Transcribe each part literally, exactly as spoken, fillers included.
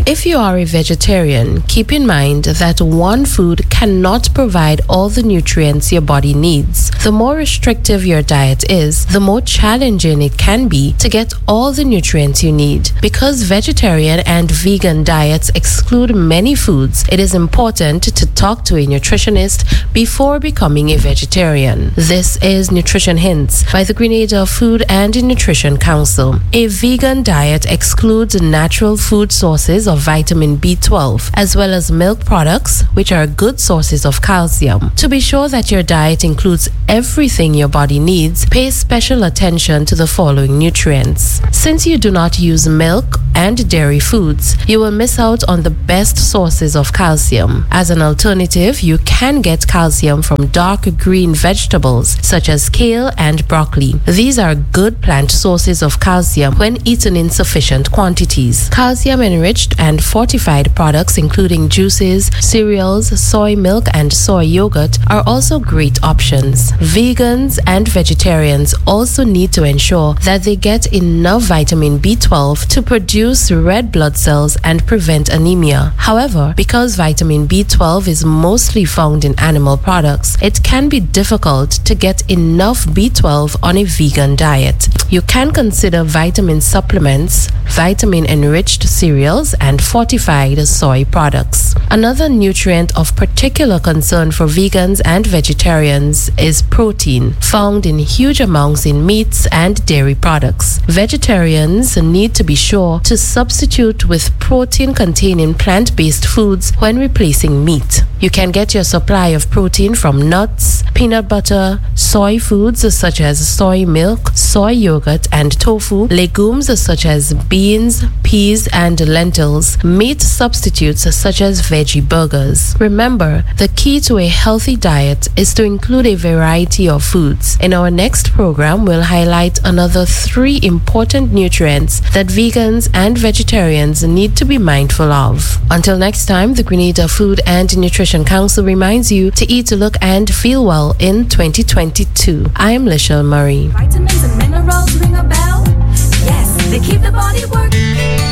If you are a vegetarian, keep in mind that one food cannot provide all the nutrients your body needs. The more restrictive your diet is, the more challenging it can be to get all the nutrients you need. Because vegetarian and vegan diets exclude many foods, it is important to talk to a nutritionist before becoming a vegetarian. This is Nutrition Hints by the Grenada Food and Nutrition Council. A vegan diet excludes natural food sources of vitamin B twelve, as well as milk products, which are good sources of calcium. To be sure that your diet includes everything your body needs, pay special attention to the following nutrients. Since you do not use milk and dairy foods, you will miss out on the best sources of calcium. As an alternative, you can get calcium from dark green vegetables such as kale and broccoli. These are good plant sources of calcium when eaten in sufficient quantities. Calcium-enriched and fortified products including juices, cereals, soy milk, and soy yogurt are also great options. Vegans and vegetarians also need to ensure that they get enough vitamin B twelve to produce red blood cells and prevent anemia. However, because vitamin B twelve is mostly found in animal products, it can be difficult to get enough B twelve on a vegan diet. You can consider vitamin supplements, vitamin-enriched cereals, and fortified soy products. Another nutrient of particular concern for vegans and vegetarians is protein, found in huge amounts in meats and dairy products. Vegetarians need to be sure to substitute with protein-containing plant-based foods when replacing meat. You can get your supply of protein from nuts, peanut butter, soy foods such as soy milk, soy yogurt, and tofu, legumes such as beans, peas, and lentils, meat substitutes such as veggie burgers. Remember, the key to a healthy diet is to include a variety of foods. In our next program, we'll highlight another three important nutrients that vegans and vegetarians need to be mindful of. Until next time, the Grenada Food and Nutrition Council reminds you to eat, look, and feel well in twenty twenty-two. I am Lishelle Murray. Vitamins and minerals ring a bell. Yes, they keep the body working.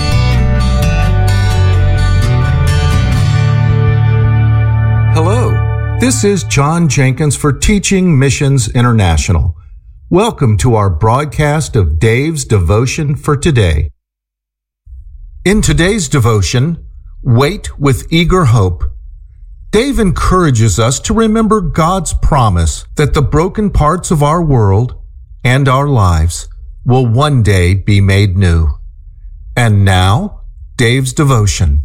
Hello, this is John Jenkins for Teaching Missions International. Welcome to our broadcast of Dave's Devotion for today. In today's devotion, Wait with Eager Hope, Dave encourages us to remember God's promise that the broken parts of our world and our lives will one day be made new. And now, Dave's devotion.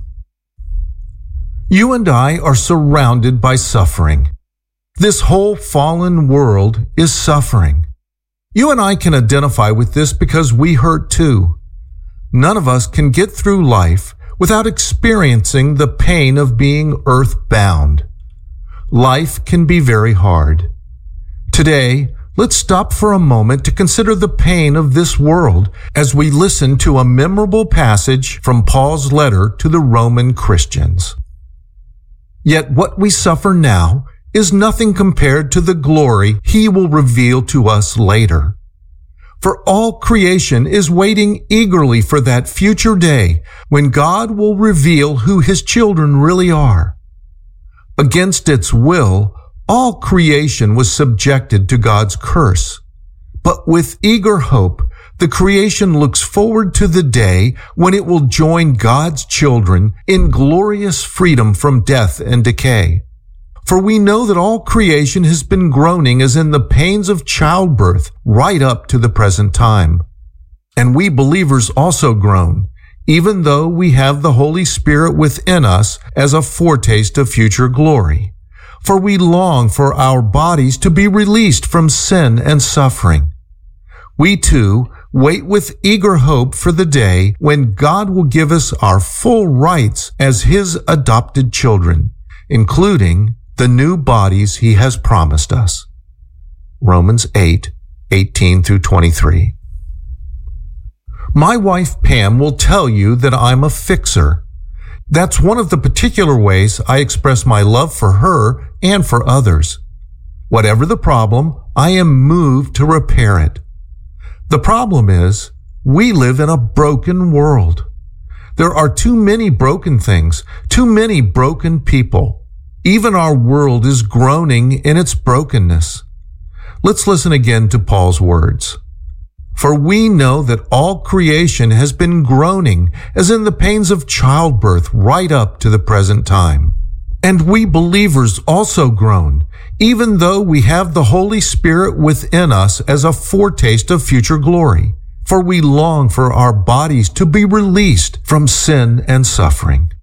You and I are surrounded by suffering. This whole fallen world is suffering. You and I can identify with this because we hurt too. None of us can get through life without experiencing the pain of being earthbound. Life can be very hard. Today, let's stop for a moment to consider the pain of this world as we listen to a memorable passage from Paul's letter to the Roman Christians. Yet what we suffer now is nothing compared to the glory he will reveal to us later. For all creation is waiting eagerly for that future day when God will reveal who his children really are. Against its will, all creation was subjected to God's curse. But with eager hope, the creation looks forward to the day when it will join God's children in glorious freedom from death and decay. For we know that all creation has been groaning as in the pains of childbirth right up to the present time. And we believers also groan, even though we have the Holy Spirit within us as a foretaste of future glory. For we long for our bodies to be released from sin and suffering. We too wait with eager hope for the day when God will give us our full rights as his adopted children, including the new bodies he has promised us. Romans eight, eighteen through twenty-three. My wife Pam will tell you that I'm a fixer. That's one of the particular ways I express my love for her and for others. Whatever the problem, I am moved to repair it. The problem is, we live in a broken world. There are too many broken things, too many broken people. Even our world is groaning in its brokenness. Let's listen again to Paul's words. For we know that all creation has been groaning as in the pains of childbirth right up to the present time. And we believers also groan, even though we have the Holy Spirit within us as a foretaste of future glory. For we long for our bodies to be released from sin and suffering.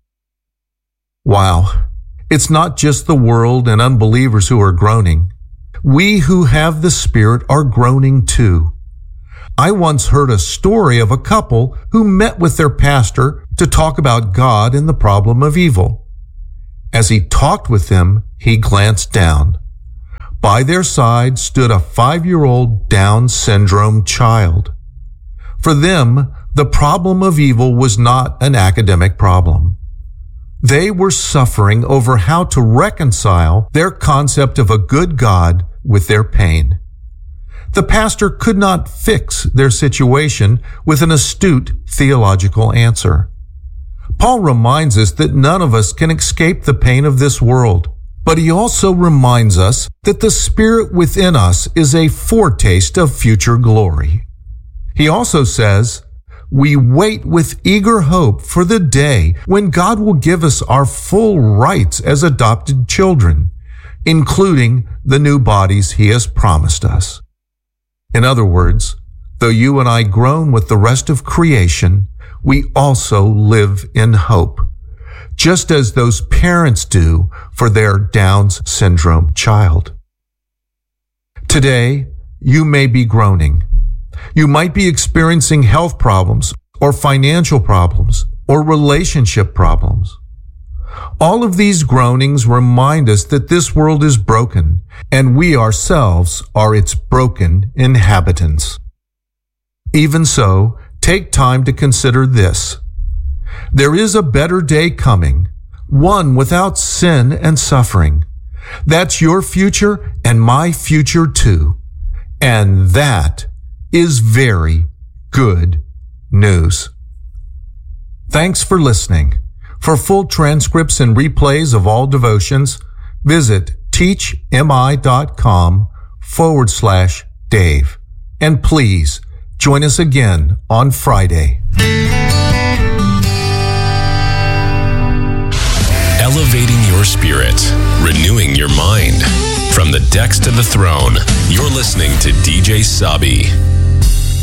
Wow, it's not just the world and unbelievers who are groaning. We who have the Spirit are groaning too. I once heard a story of a couple who met with their pastor to talk about God and the problem of evil. As he talked with them, he glanced down. By their side stood a five-year-old Down syndrome child. For them, the problem of evil was not an academic problem. They were suffering over how to reconcile their concept of a good God with their pain. The pastor could not fix their situation with an astute theological answer. Paul reminds us that none of us can escape the pain of this world, but he also reminds us that the Spirit within us is a foretaste of future glory. He also says, we wait with eager hope for the day when God will give us our full rights as adopted children, including the new bodies he has promised us. In other words, though you and I groan with the rest of creation, we also live in hope, just as those parents do for their Down syndrome child. Today, you may be groaning. You might be experiencing health problems or financial problems or relationship problems. All of these groanings remind us that this world is broken and we ourselves are its broken inhabitants. Even so, take time to consider this. There is a better day coming, one without sin and suffering. That's your future and my future too. And that is very good news. Thanks for listening. For full transcripts and replays of all devotions, visit teachmi.com forward slash Dave. And please join us again on Friday. Elevating your spirit, renewing your mind. From the decks to the throne, you're listening to D J Sabi.